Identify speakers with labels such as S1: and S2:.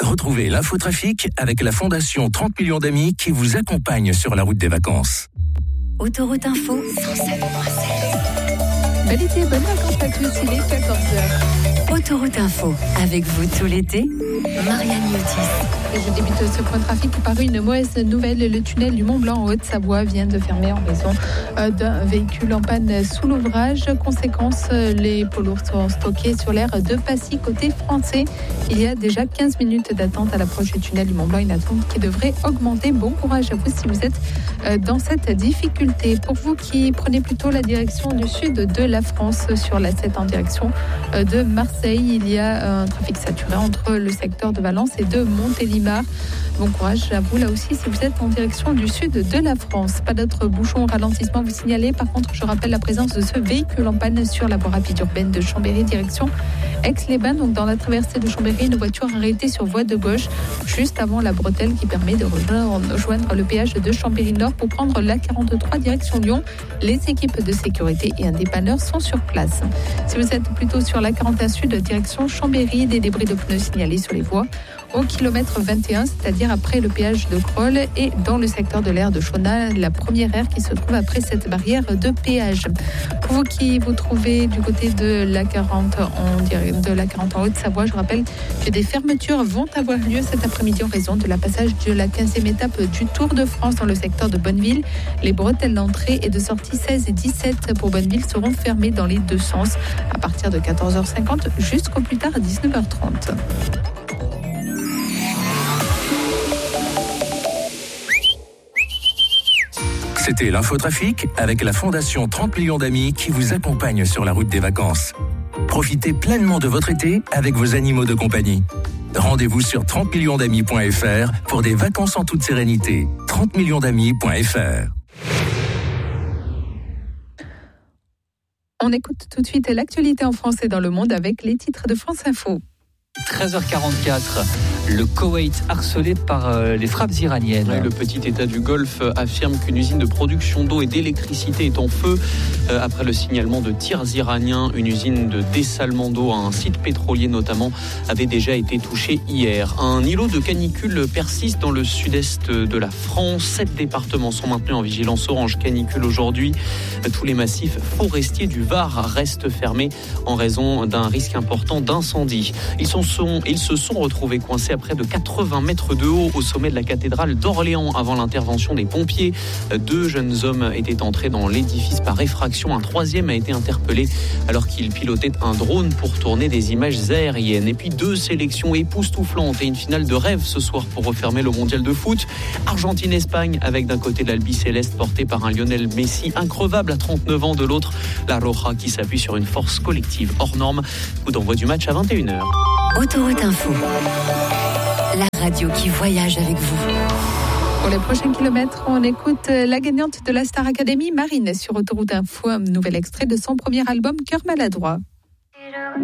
S1: Retrouvez l'infotrafic avec la Fondation 30 millions d'amis qui vous accompagne sur la route des vacances.
S2: Autoroute Info 107.7.
S3: Bel été, bonnes vacances à tous, il est 14h.
S2: Autoroute Info, avec vous tout l'été, Marianne Miotis.
S3: Et je débute ce point trafic par une mauvaise nouvelle. Le tunnel du Mont-Blanc en Haute-Savoie vient de fermer en raison d'un véhicule en panne sous l'ouvrage. Conséquence, les poids lourds sont stockés sur l'aire de Passy côté français. Il y a déjà 15 minutes d'attente à l'approche du tunnel du Mont-Blanc, une attente qui devrait augmenter. Bon courage à vous si vous êtes dans cette difficulté. Pour vous qui prenez plutôt la direction du sud de la France sur la 7 en direction de Marseille, il y a un trafic saturé entre le secteur de Valence et de Montélimar. Bon courage à vous là aussi si vous êtes en direction du sud de la France. Pas d'autres bouchons, ralentissement vous signalez. Par contre, je rappelle la présence de ce véhicule en panne sur la voie rapide urbaine de Chambéry, direction Aix-les-Bains. Donc dans la traversée de Chambéry, une voiture arrêtée sur voie de gauche, juste avant la bretelle qui permet de rejoindre le péage de Chambéry-Nord pour prendre la 43 direction Lyon. Les équipes de sécurité et un dépanneur sont sur place. Si vous êtes plutôt sur la 41 Sud, direction Chambéry, des débris de pneus signalés sur les voies au kilomètre 21, c'est-à-dire après le péage de Crolles et dans le secteur de l'aire de Chaunat, la première aire qui se trouve après cette barrière de péage. Pour vous qui vous trouvez du côté de la 40 en Haute-Savoie, je rappelle que des fermetures vont avoir lieu cet après-midi en raison de la passage de la 15e étape du Tour de France dans le secteur de Bonneville. Les bretelles d'entrée et de sortie 16 et 17 pour Bonneville seront fermées dans les deux sens à partir de 14h50 jusqu'au plus tard à 19h30.
S1: C'était l'infotrafic avec la Fondation 30 millions d'amis qui vous accompagne sur la route des vacances. Profitez pleinement de votre été avec vos animaux de compagnie. Rendez-vous sur 30millionsdamis.fr pour des vacances en toute sérénité. 30millionsdamis.fr.
S3: On écoute tout de suite l'actualité en France et dans le monde avec les titres de France Info.
S4: 13h44, le Koweït harcelé par les frappes iraniennes.
S5: Ouais, le petit État du Golfe affirme qu'une usine de production d'eau et d'électricité est en feu après le signalement de tirs iraniens. Une usine de dessalement d'eau à un site pétrolier notamment avait déjà été touchée hier. Un îlot de canicule persiste dans le sud-est de la France. 7 départements sont maintenus en vigilance orange canicule aujourd'hui. Tous les massifs forestiers du Var restent fermés en raison d'un risque important d'incendie. Ils se sont retrouvés coincés à près de 80 mètres de haut au sommet de la cathédrale d'Orléans avant l'intervention des pompiers. 2 jeunes hommes étaient entrés dans l'édifice par effraction. Un 3e a été interpellé alors qu'il pilotait un drone pour tourner des images aériennes. Et puis 2 sélections époustouflantes et une finale de rêve ce soir pour refermer le mondial de foot. Argentine-Espagne avec d'un côté l'Albi Céleste porté par un Lionel Messi increvable à 39 ans, de l'autre la Roja qui s'appuie sur une force collective hors norme. Coup d'envoi du match à 21h.
S2: Autoroute Info, la radio qui voyage avec vous.
S3: Pour les prochains kilomètres, on écoute la gagnante de la Star Academy, Marine, sur Autoroute Info, un nouvel extrait de son premier album, Cœur maladroit.